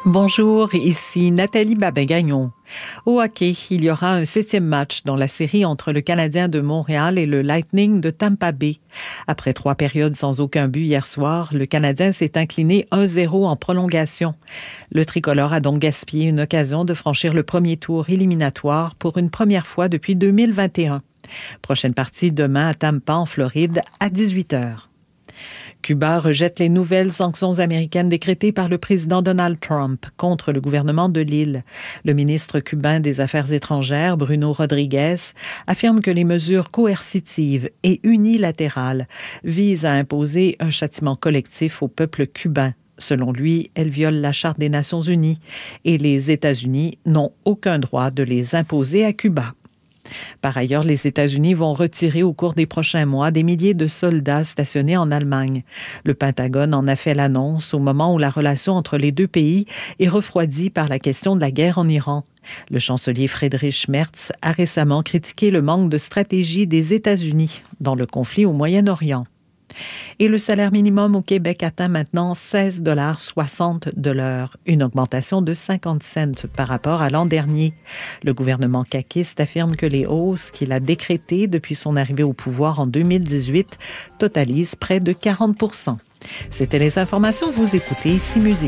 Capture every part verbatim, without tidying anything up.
Bonjour, ici Nathalie Babin-Gagnon. Au hockey, il y aura un septième match dans la série entre le Canadien de Montréal et le Lightning de Tampa Bay. Après trois périodes sans aucun but hier soir, le Canadien s'est incliné un zéro en prolongation. Le tricolore a donc gaspillé une occasion de franchir le premier tour éliminatoire pour une première fois depuis deux mille vingt et un. Prochaine partie demain à Tampa, en Floride, à dix-huit heures. Cuba rejette les nouvelles sanctions américaines décrétées par le président Donald Trump contre le gouvernement de l'île. Le ministre cubain des Affaires étrangères, Bruno Rodriguez, affirme que les mesures coercitives et unilatérales visent à imposer un châtiment collectif au peuple cubain. Selon lui, elles violent la Charte des Nations unies et les États-Unis n'ont aucun droit de les imposer à Cuba. Par ailleurs, les États-Unis vont retirer au cours des prochains mois des milliers de soldats stationnés en Allemagne. Le Pentagone en a fait l'annonce au moment où la relation entre les deux pays est refroidie par la question de la guerre en Iran. Le chancelier Friedrich Merz a récemment critiqué le manque de stratégie des États-Unis dans le conflit au Moyen-Orient. Et le salaire minimum au Québec atteint maintenant seize dollars soixante de l'heure, une augmentation de cinquante cents par rapport à l'an dernier. Le gouvernement caquiste affirme que les hausses qu'il a décrétées depuis son arrivée au pouvoir en deux mille dix-huit totalisent près de quarante pour cent. C'était les informations, vous écoutez Ici Musique.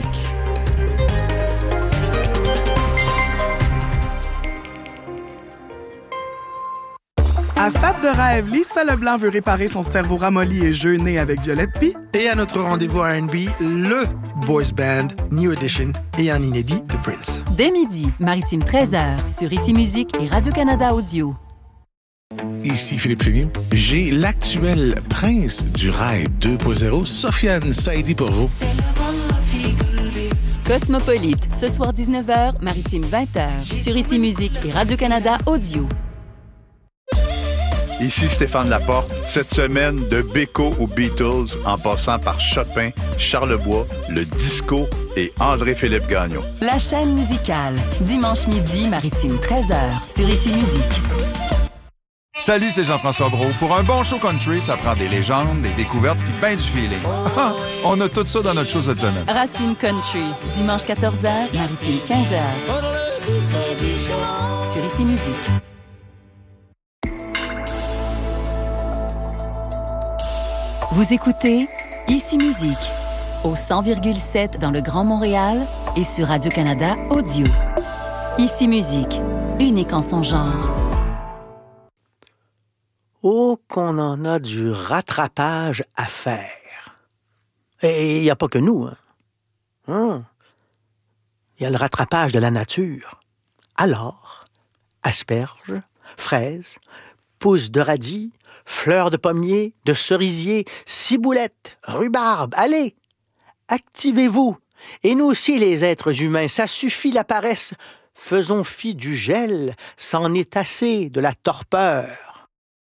À Fab de rêve, Lisa Leblanc veut réparer son cerveau ramolli et jeûner avec Violette P. Et à notre rendez-vous R and B, le boys band New Edition et un inédit de Prince. Dès midi, Maritime treize heures, sur Ici Musique et Radio-Canada Audio. Ici Philippe Fénier. J'ai l'actuel prince du rail deux point zéro, Sofiane Saïdi pour vous. Cosmopolite, ce soir dix-neuf heures, Maritime vingt heures, sur Ici Musique et Radio-Canada Audio. Ici Stéphane Laporte. Cette semaine, de Beko aux Beatles, en passant par Chopin, Charlebois, le disco et André-Philippe Gagnon. La chaîne musicale. Dimanche midi, Maritime treize heures, sur Ici Musique. Salut, c'est Jean-François Brault. Pour un bon show country, ça prend des légendes, des découvertes puis ben du feeling. On a tout ça dans notre show cette semaine. Racine Country. Dimanche quatorze heures, Maritime quinze heures. Sur Ici Musique. Vous écoutez Ici Musique, au cent virgule sept dans le Grand Montréal et sur Radio-Canada Audio. Ici Musique, unique en son genre. Oh, qu'on en a du rattrapage à faire. Et il n'y a pas que nous. Hein. Hum. Il y a le rattrapage de la nature. Alors, asperges, fraises, pousses de radis, fleurs de pommier, de cerisier, ciboulettes, rhubarbe, allez, activez-vous. Et nous aussi, les êtres humains, ça suffit la paresse. Faisons fi du gel, c'en est assez de la torpeur.